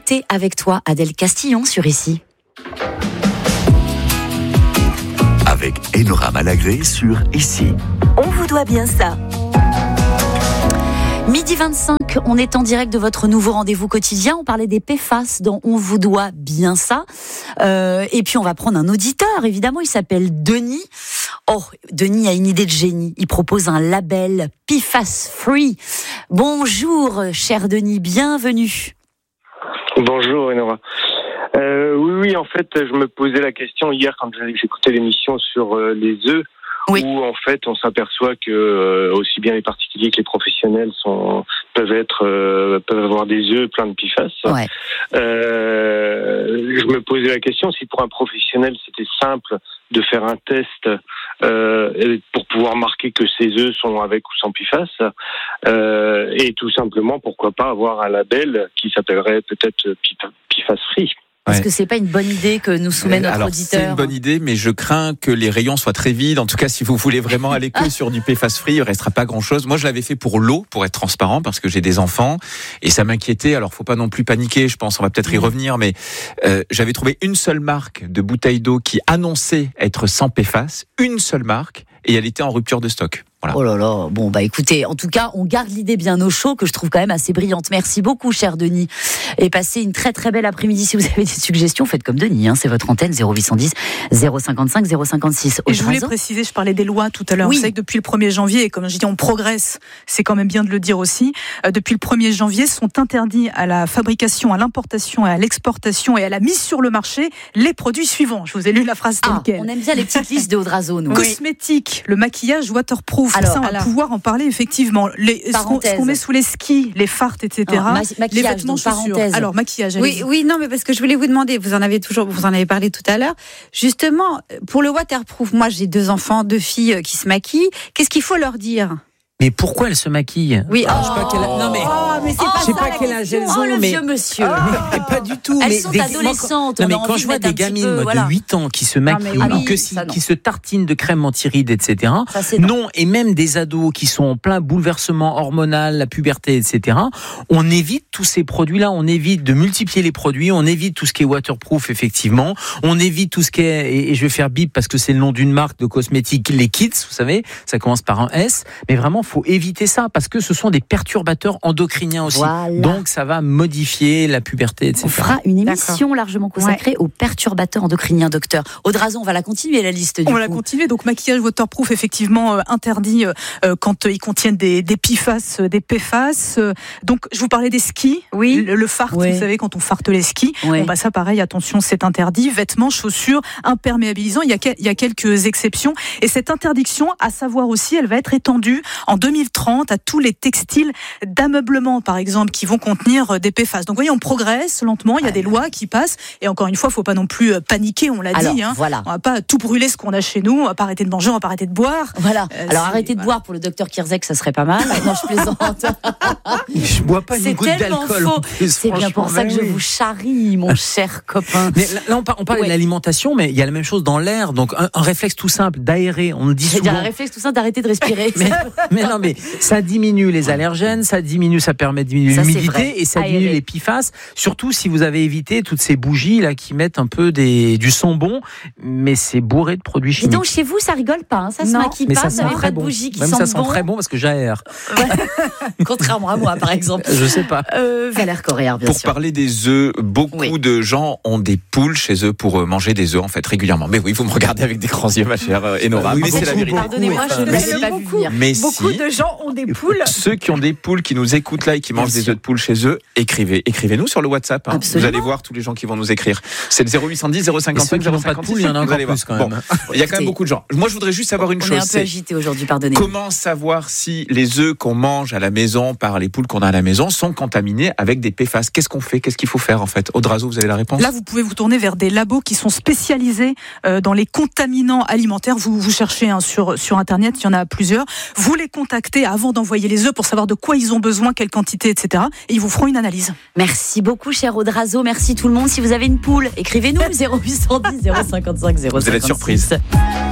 l'été avec toi, Adèle Castillon sur Ici. Avec Enora Malagré sur Ici. On vous doit bien ça. Midi 25, on est en direct de votre nouveau rendez-vous quotidien. On parlait des PFAS dans On vous doit bien ça. Et puis on va prendre un auditeur, évidemment, il s'appelle Denis. Oh, Denis a une idée de génie. Il propose un label PFAS Free. Bonjour, cher Denis, bienvenue. Bonjour, Enora. Oui, en fait, je me posais la question hier quand j'écoutais l'émission sur les œufs. Oui. Où en fait on s'aperçoit que aussi bien les particuliers que les professionnels peuvent avoir des œufs pleins de PFAS. Ouais. Je me posais la question si pour un professionnel c'était simple de faire un test pour pouvoir marquer que ces œufs sont avec ou sans PFAS, et tout simplement pourquoi pas avoir un label qui s'appellerait peut-être PFAS Free. Est-ce que c'est pas une bonne idée que nous soumet notre auditeur ? C'est une bonne idée, mais je crains que les rayons soient très vides. En tout cas, si vous voulez vraiment aller que sur du PFAS free, il restera pas grand-chose. Moi, je l'avais fait pour l'eau, pour être transparent, parce que j'ai des enfants et ça m'inquiétait. Alors, faut pas non plus paniquer. Je pense, on va peut-être y revenir, mais j'avais trouvé une seule marque de bouteille d'eau qui annonçait être sans PFAS, une seule marque, et elle était en rupture de stock. Voilà. Oh là là, bon bah écoutez, en tout cas, on garde l'idée bien au chaud, que je trouve quand même assez brillante. Merci beaucoup, cher Denis. Et passez une très très belle après-midi. Si vous avez des suggestions, faites comme Denis, c'est votre antenne, 0810 055 056. Et je voulais préciser, je parlais des lois tout à l'heure. Oui. Vous savez que depuis le 1er janvier, et comme je dis, on progresse, c'est quand même bien de le dire aussi, depuis le 1er janvier, sont interdits à la fabrication, à l'importation et à l'exportation et à la mise sur le marché les produits suivants. Je vous ai lu la phrase telle quelle. On aime bien les petites listes de Odrazo, nous. Cosmétiques, le maquillage waterproof. Ça, on va pouvoir en parler effectivement. Ce qu'on met sous les skis, les fartes, etc. Les vêtements, chaussures. Alors, maquillage. Oui, non, mais parce que je voulais vous demander, vous en avez parlé tout à l'heure. Justement, pour le waterproof, moi, j'ai 2 enfants, 2 filles qui se maquillent. Qu'est-ce qu'il faut leur dire ? Mais pourquoi elles se maquillent ? Oui, je sais pas quel je sais pas quel âge elles ont, le mais vieux monsieur. Mais pas du tout. Elles sont adolescentes. Non, mais quand je vois des gamines de 8 ans qui se maquillent, qui se tartinent de crème anti-rides, etc. Non, et même des ados qui sont en plein bouleversement hormonal, la puberté, etc. On évite tous ces produits-là. On évite de multiplier les produits. On évite tout ce qui est waterproof, effectivement. On évite tout ce qui est, et je vais faire bip parce que c'est le nom d'une marque de cosmétiques, les Kits, vous savez, ça commence par un S. Mais vraiment, faut éviter ça parce que ce sont des perturbateurs endocriniens aussi. Voilà. Donc ça va modifier la puberté, etc. On fera une émission largement consacrée aux perturbateurs endocriniens, docteur. Odrazo, on va la continuer la liste du coup. On va la continuer. Donc maquillage waterproof, effectivement interdit quand ils contiennent des PFAS, des PFAS. Donc je vous parlais des skis. Oui. Le fart, vous savez, quand on farte les skis. Oui. Bon, bah ça pareil, attention, c'est interdit. Vêtements, chaussures, imperméabilisants. Il y a quelques exceptions. Et cette interdiction, à savoir aussi, elle va être étendue en 2030 à tous les textiles d'ameublement, par exemple, qui vont contenir des PFAS. Donc, vous voyez, on progresse lentement. Il y a des lois qui passent. Et encore une fois, il ne faut pas non plus paniquer, on l'a dit. Voilà. On ne va pas tout brûler ce qu'on a chez nous. On ne va pas arrêter de manger, on ne va pas arrêter de boire. Voilà. Alors, arrêtez de boire pour le docteur Kirzek, ça serait pas mal. Non, je plaisante. Je ne bois pas une goutte d'alcool. C'est bien pour ça que je vous charrie, mon cher copain. Mais là, on parle de l'alimentation, mais il y a la même chose dans l'air. Donc, un réflexe tout simple d'aérer. On le dit souvent. Il y a un réflexe tout simple d'arrêter de respirer. Mais non, mais ça diminue les allergènes, ça permet de diminuer l'humidité et ça diminue les PFAS. Surtout si vous avez évité toutes ces bougies là qui mettent un peu du son bon, mais c'est bourré de produits chimiques. Et donc chez vous, ça rigole pas, ça se maquille pas, ça n'avez pas de bougies qui sentent bon. Même ça sent très bon parce que j'aère. Ouais. Contrairement à moi, par exemple. Je sais pas. Valère Correa, bien sûr. Pour parler des œufs, beaucoup de gens ont des poules chez eux pour manger des œufs en fait régulièrement. Mais oui, vous me regardez avec des grands yeux, ma chère Enora. Mais c'est la vérité. Pardonnez-moi, je ne l'avais pas vu venir. Beaucoup de gens ont des poules. Ceux qui ont des poules, qui nous écoutent là et qui mangent des œufs de poule chez eux, écrivez-nous sur le WhatsApp. Vous allez voir tous les gens qui vont nous écrire. C'est le 0810 055 056. Il y en a encore plus quand même. Il y a quand même beaucoup de gens. Moi, je voudrais juste savoir une chose. On est un peu agité aujourd'hui, pardonnez. Comment savoir si les œufs qu'on mange à la maison par les poules qu'on a à la maison sont contaminés avec des PFAS ? Qu'est-ce qu'on fait ? Qu'est-ce qu'il faut faire en fait ? Odrazo, vous avez la réponse ? Là, vous pouvez vous tourner vers des labos qui sont spécialisés dans les contaminants alimentaires. Vous cherchez sur Internet, il y en a plusieurs. Vous les contactez avant d'envoyer les œufs pour savoir de quoi ils ont besoin, quelle quantité, etc. Et ils vous feront une analyse. Merci beaucoup, cher Odrazo. Merci tout le monde. Si vous avez une poule, écrivez-nous 0810 055 056. Vous allez être surprise.